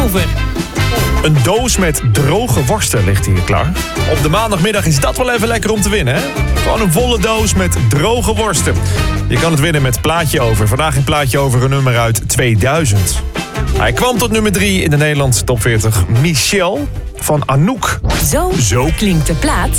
over. Een doos met droge worsten ligt hier klaar. Op de maandagmiddag is dat wel even lekker om te winnen, hè? Gewoon een volle doos met droge worsten. Je kan het winnen met Plaatje Over. Vandaag een Plaatje Over een nummer uit 2000. Hij kwam tot nummer 3 in de Nederlandse top 40. Michel van Anouk. Zo klinkt de plaat